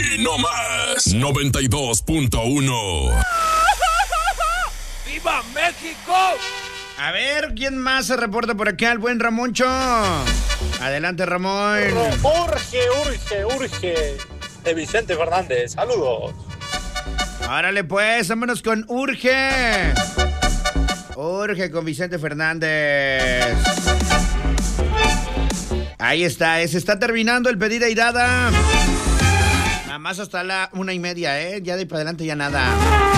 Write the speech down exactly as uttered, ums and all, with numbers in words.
Aquí nomás, noventa y dos punto uno. ¡Viva México! A ver, ¿quién más se reporta por acá? El buen Ramoncho. Adelante, Ramón. Urge, urge, urge. De Vicente Fernández. Saludos. Árale, pues, vámonos con Urge. Urge con Vicente Fernández. Ahí está, se está terminando el pedir y dada. Nada más hasta la una y media, ¿eh? Ya de ahí para adelante ya nada.